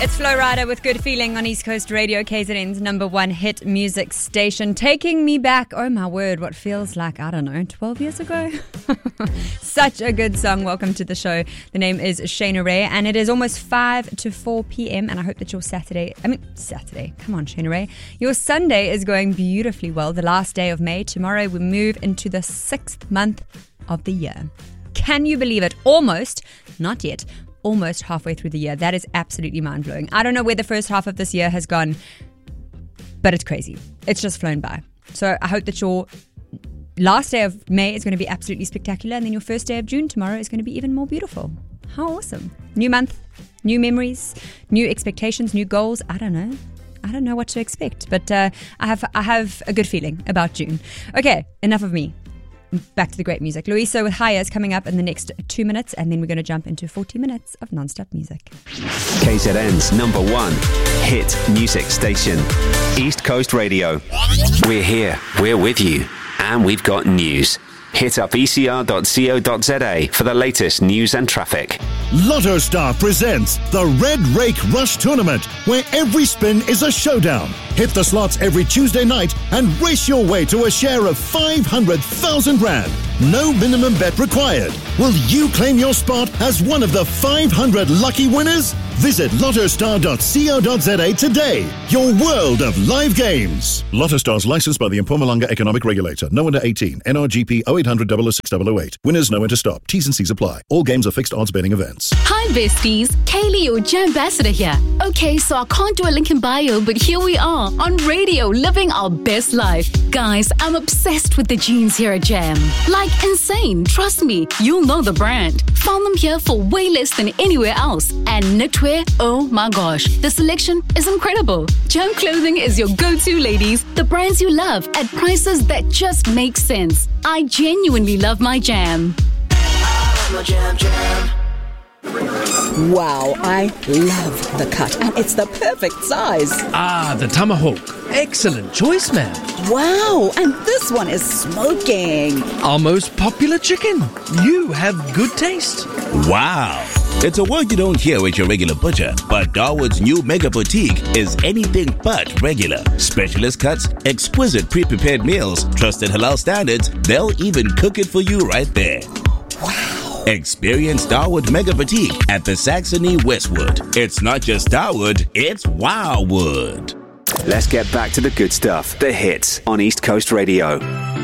It's Flo Rida with Good Feeling on East Coast Radio, KZN's number one hit music station. Taking me back, oh my word, what feels like, 12 years ago? Such a good song. Welcome to the show. The name is Shayna Ray, and it is almost 5 to 4 p.m. And I hope that your Saturday, come on, Shayna Ray. Your Sunday is going beautifully well. The last day of May. Tomorrow we move into the 6th month of the year. Can you believe it? Almost, not yet. Almost halfway through the year. That is absolutely mind-blowing. I don't know where the first half of this year has gone, but it's crazy. It's just flown by. So I hope that your last day of May is going to be absolutely spectacular, and then your first day of June tomorrow is going to be even more beautiful. How awesome. New month, new memories, new expectations, new goals. I don't know what to expect, but I have a good feeling about June. Okay, enough of me. Back to the great music. Luisa with Higher is coming up in the next 2 minutes, and then we're going to jump into 40 minutes of non-stop music. KZN's number one hit music station, East Coast Radio. We're here, we're with you, and we've got news. Hit up ecr.co.za for the latest news and traffic. Lotto Star presents the Red Rake Rush Tournament, where every spin is a showdown. Hit the slots every Tuesday night and race your way to a share of 500,000 Rand. No minimum bet required. Will you claim your spot as one of the 500 lucky winners? Visit lottostar.co.za today. Your world of live games. Lotto Star's licensed by the Mpumalanga Economic Regulator. No under 18. NRGP 0800 006 008. Winners know when to stop. T's and C's apply. All games are fixed odds betting events. Hi besties, Kaylee, your Jam Ambassador here. Okay, so I can't do a link in bio, but here we are on radio, living our best life. Guys, I'm obsessed with the jeans here at Jam. Like insane, trust me, you'll know the brand. Found them here for way less than anywhere else. And knitwear, oh my gosh, the selection is incredible. Jam Clothing is your go-to, ladies. The brands you love at prices that just make sense. I genuinely love my Jam. Wow, I love the cut, and it's the perfect size. Ah, the tomahawk. Excellent choice, ma'am. Wow, and this one is smoking. Our most popular chicken. You have good taste. Wow. It's a word you don't hear at your regular butcher, but Darwood's new Mega Boutique is anything but regular. Specialist cuts, exquisite pre-prepared meals, trusted halal standards. They'll even cook it for you right there. Wow. Experience Darwood Mega Boutique at the Saxony Westwood. It's not just Darwood, it's Wildwood. Let's get back to the good stuff, the hits on East Coast Radio.